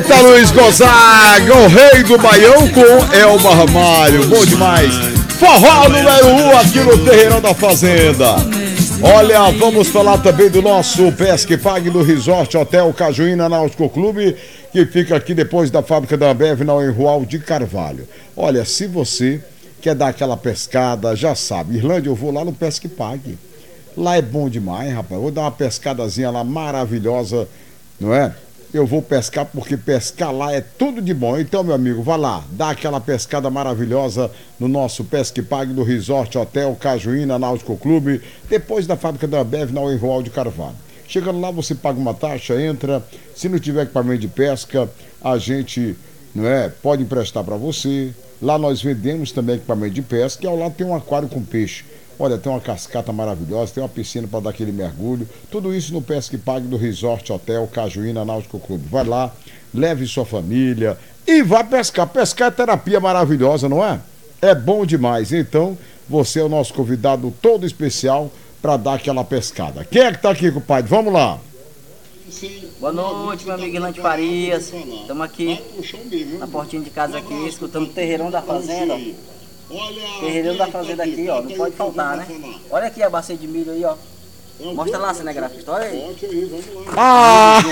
Eita, Luiz Gonzaga, o rei do Baião com Elba Ramalho. Bom demais. Forró número 1 aqui no Terreirão da Fazenda. Olha, vamos falar também do nosso Pesque Pague do Resort Hotel Cajuína Náutico Clube, que fica aqui depois da fábrica da Ambev na Enrual de Carvalho. Olha, se você quer dar aquela pescada, já sabe, Irlândia, eu vou lá no Pesque Pague. Lá é bom demais, rapaz. Vou dar uma pescadazinha lá maravilhosa, não é? Eu vou pescar porque pescar lá é tudo de bom. Então, meu amigo, vá lá, dá aquela pescada maravilhosa no nosso Pesque Pague do Resort Hotel Cajuína Náutico Clube, depois da fábrica da Ambev na Enrual de Carvalho. Chegando lá, você paga uma taxa, entra. Se não tiver equipamento de pesca, a gente, não é, pode emprestar para você. Lá nós vendemos também equipamento de pesca e ao lado tem um aquário com peixe. Olha, tem uma cascata maravilhosa, tem uma piscina para dar aquele mergulho. Tudo isso no Pesque Pague do Resort Hotel Cajuína Náutico Clube. Vai lá, leve sua família e vá pescar. Pescar é terapia maravilhosa, não é? É bom demais. Então, você é o nosso convidado todo especial para dar aquela pescada. Quem é que tá aqui, compadre? Vamos lá. Boa noite, meu amigo Irlande Farias. Estamos aqui na portinha de casa aqui, escutando o Terreirão da Fazenda. Terreirão da Fazenda aqui, ó, não pode faltar, né? Olha aqui a bacia de milho aí, ó. Mostra lá, cinegrafista, olha aí. Ah!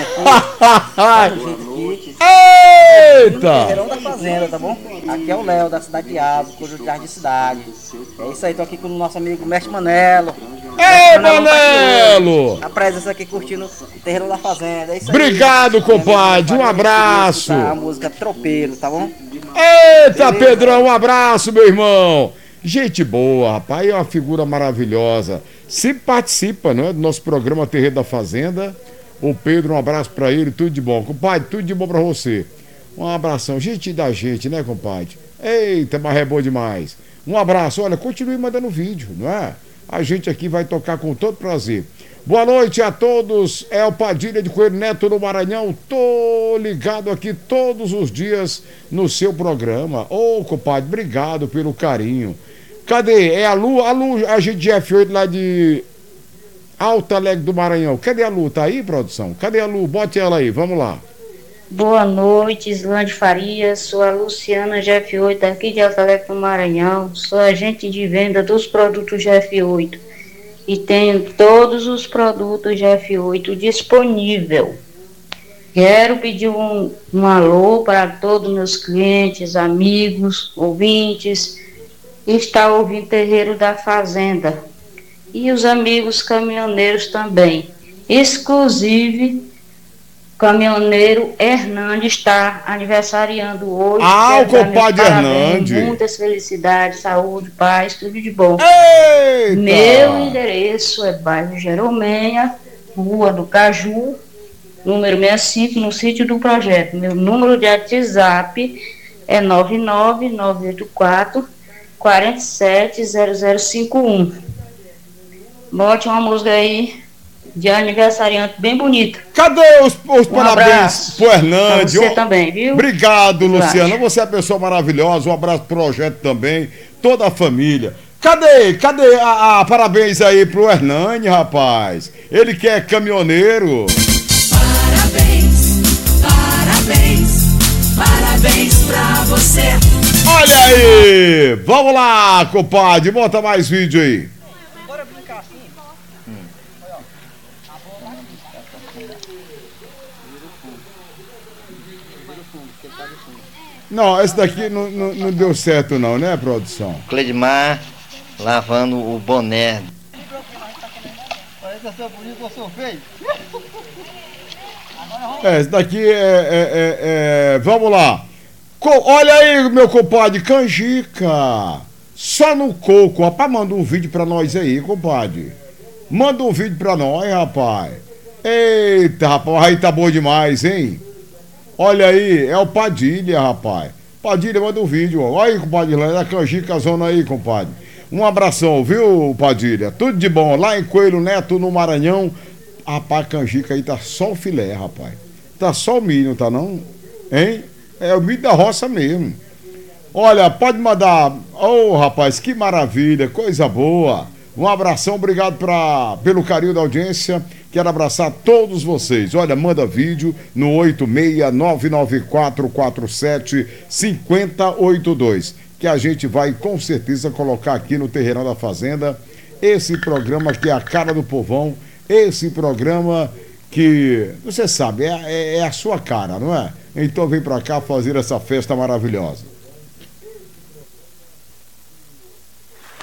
Eita! Terreirão da Fazenda, tá bom? Aqui é o Léo, da Cidade de Asa, Cujutás de Cidade. É isso aí, tô aqui com o nosso amigo Mestre Manelo. Ei, Manelo! A presença aqui curtindo o Terreirão da Fazenda. É isso aí. Obrigado, compadre. Um abraço. A música Tropeiro, tá bom? Eita, Pedrão, um abraço, meu irmão. Gente boa, rapaz, é uma figura maravilhosa. Sempre participa, não é, do nosso programa Terreiro da Fazenda. O Pedro, um abraço pra ele, tudo de bom. Compadre, tudo de bom pra você. Um abração, gente da gente, né, compadre? Eita, mas é bom demais. Um abraço, olha, continue mandando vídeo, não é? A gente aqui vai tocar com todo prazer. Boa noite a todos, é o Padilha de Coelho Neto no Maranhão. Tô ligado aqui todos os dias no seu programa. Ô, compadre, obrigado pelo carinho. Cadê? É a Lu, a gente de F8 lá de Alto Alegre do Maranhão. Cadê a Lu? Tá aí, produção? Cadê a Lu? Bote ela aí, vamos lá. Boa noite, Islande Farias. Sou a Luciana GF8, aqui de Alto Alegre do Maranhão. Sou agente de venda dos produtos GF8 e tenho todos os produtos GF8 disponível. Quero pedir um alô para todos meus clientes, amigos, ouvintes que estão ouvindo Terreiro da Fazenda e os amigos caminhoneiros também. Exclusive, caminhoneiro Hernandes está aniversariando hoje. Ah, o compadre Hernandes. Muitas felicidades, saúde, paz, tudo de bom. Eita! Meu endereço é bairro Jeromenha, Rua do Caju, número 65, no sítio do projeto. Meu número de WhatsApp é 99984 470051. Bote uma música aí de aniversariante bem bonita. Cadê os parabéns pro Hernandes? Você também, viu? Obrigado, Luciana. Você é uma pessoa maravilhosa. Um abraço pro projeto também, toda a família. Cadê a parabéns aí pro Hernani, rapaz? Ele que é caminhoneiro. Parabéns pra você. Olha aí, vamos lá, compadre, bota mais vídeo aí. Bora brincar assim. Não, esse daqui não deu certo não, né, produção? Cleidmar lavando o boné. Parece ser bonito, eu sou feio. Esse daqui vamos lá. Olha aí, meu compadre, canjica. Só no coco. Rapaz, manda um vídeo pra nós aí, compadre. Manda um vídeo pra nós, rapaz. Eita, rapaz, aí tá bom demais, hein? Olha aí, é o Padilha, rapaz. Padilha, manda um vídeo. Olha aí, compadre, lá a canjica zona aí, compadre. Um abração, viu, Padilha? Tudo de bom. Lá em Coelho Neto, no Maranhão. Rapaz, a canjica aí tá só o filé, rapaz. Tá só o milho, não tá não? Hein? É o milho da roça mesmo. Olha, pode mandar. Ô, rapaz, que maravilha, coisa boa. Um abração, obrigado pelo carinho da audiência. Quero abraçar todos vocês. Olha, manda vídeo no 86994475082, que a gente vai com certeza colocar aqui no Terreirão da Fazenda. Esse programa que é a cara do povão, esse programa que, você sabe, é a sua cara, não é? Então vem pra cá fazer essa festa maravilhosa.